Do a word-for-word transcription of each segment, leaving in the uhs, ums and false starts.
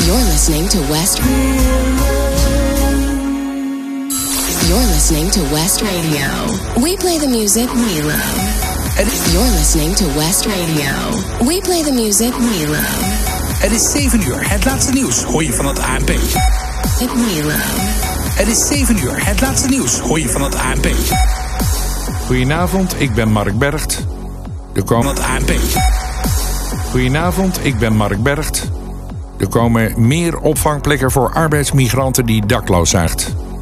You're listening to West. You're listening to West Radio. We play the music we love. You're listening to West Radio. We play the music we love. Het is zeven uur. Het laatste nieuws hoor je van het A N P. We love. Het is zeven uur. Het laatste nieuws hoor je van het A N P. Goedenavond, ik ben Mark Bergt. Er komen... Van het A N P. Goedenavond, ik ben Mark Bergt. Er komen meer opvangplekken voor arbeidsmigranten die dakloos zijn.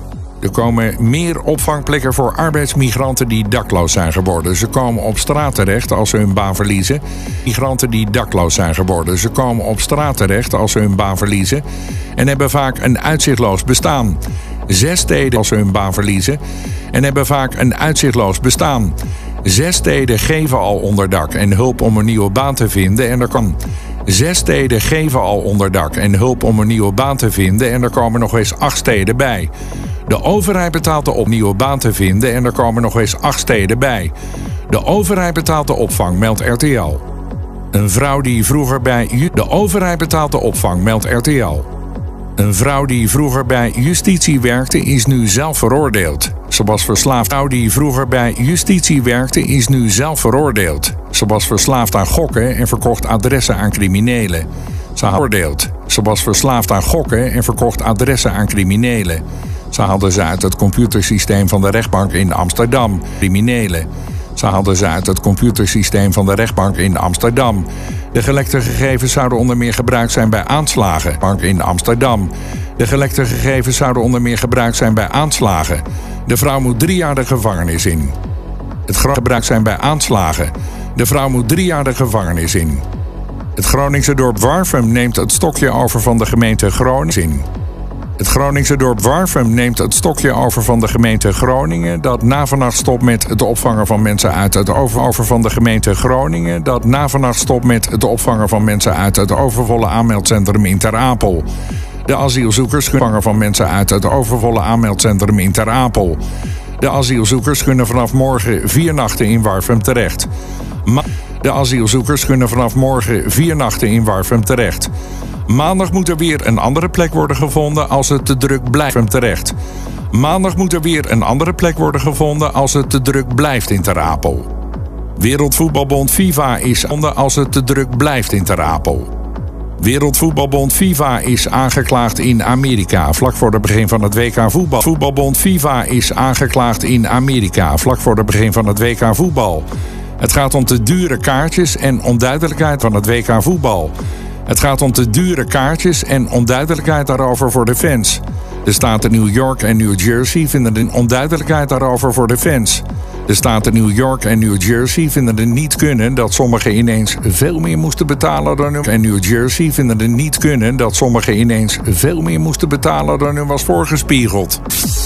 Er komen meer opvangplekken voor arbeidsmigranten die dakloos zijn geworden. Ze komen op straat terecht als ze hun baan verliezen. Migranten die dakloos zijn geworden. Ze komen op straat terecht als ze hun baan verliezen. En hebben vaak een uitzichtloos bestaan. Zes steden als ze hun baan verliezen. En hebben vaak een uitzichtloos bestaan. Zes steden geven al onderdak en hulp om een nieuwe baan te vinden. En er kan... Zes steden geven al onderdak en hulp om een nieuwe baan te vinden. En er komen nog eens acht steden bij. De overheid betaalt de opnieuwe baan te vinden en er komen nog eens acht steden bij. De overheid betaalt de opvang, meldt R T L. Een vrouw die vroeger bij... De overheid betaalt de opvang, meldt R T L. Een vrouw die vroeger bij justitie werkte is nu zelf veroordeeld. Ze was verslaafd. Een vrouw die vroeger bij justitie werkte is nu zelf veroordeeld. Ze was verslaafd aan gokken en verkocht adressen aan criminelen. Ze had veroordeeld. Ze was verslaafd aan gokken en verkocht adressen aan criminelen. Ze haalden ze uit het computersysteem van de rechtbank in Amsterdam. Criminelen. Ze haalden ze uit het computersysteem van de rechtbank in Amsterdam. De gelekte gegevens zouden onder meer gebruikt zijn bij aanslagen. Bank in Amsterdam. De gelekte gegevens zouden onder meer gebruikt zijn bij aanslagen. De vrouw moet drie jaar de gevangenis in. Het gebruikt zijn bij aanslagen. De vrouw moet drie jaar de gevangenis in. Het Groningse dorp Warffum neemt het stokje over van de gemeente Groningen. Het Groningse dorp Warffum neemt het stokje over van de gemeente Groningen... dat na vannacht stopt met het opvangen van mensen uit het over, over van de gemeente Groningen... dat na vannacht stopt met het opvangen van mensen uit het overvolle aanmeldcentrum in Ter Apel. De asielzoekers opvangen van mensen uit het overvolle aanmeldcentrum in Ter Apel. De asielzoekers kunnen vanaf morgen vier nachten in Warffum terecht. Ma- de asielzoekers kunnen vanaf morgen vier nachten in Warffum terecht. Maandag moet er weer een andere plek worden gevonden als het te druk blijft terecht. Maandag moet er weer een andere plek worden gevonden als het te druk blijft in Ter Apel. Wereldvoetbalbond FIFA is als het te druk blijft in Ter Apel. Wereldvoetbalbond FIFA is aangeklaagd in Amerika vlak voor het begin van het W K voetbal. Voetbalbond FIFA is aangeklaagd in Amerika vlak voor het begin van het W K voetbal. Het gaat om te dure kaartjes en onduidelijkheid van het W K voetbal. Het gaat om te dure kaartjes en onduidelijkheid daarover voor de fans. De staten New York en New Jersey vinden een onduidelijkheid daarover voor de fans. De staten New York en New Jersey vinden het niet kunnen dat sommigen ineens veel meer moesten betalen dan hun... En New Jersey vinden het niet kunnen dat sommigen ineens veel meer moesten betalen dan hun was voorgespiegeld.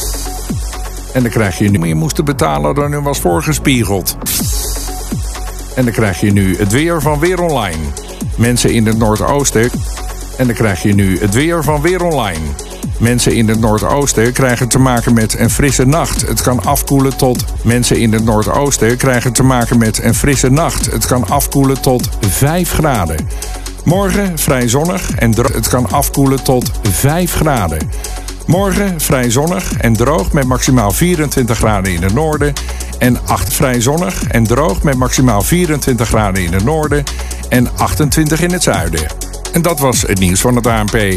En dan krijg je nu meer moesten betalen dan hun was voorgespiegeld. En dan krijg je nu het weer van Weer Online. Mensen in het Noordoosten. En dan krijg je nu het weer van Weer Online. Mensen in het Noordoosten krijgen te maken met een frisse nacht. Het kan afkoelen tot... Mensen in het Noordoosten krijgen te maken met een frisse nacht. Het kan afkoelen tot vijf graden. Morgen vrij zonnig en droog. Het kan afkoelen tot vijf graden. Morgen vrij zonnig en droog met maximaal vierentwintig graden in het noorden. En acht vrij zonnig en droog met maximaal vierentwintig graden in het noorden. En achtentwintig in het zuiden. En dat was het nieuws van het A N P.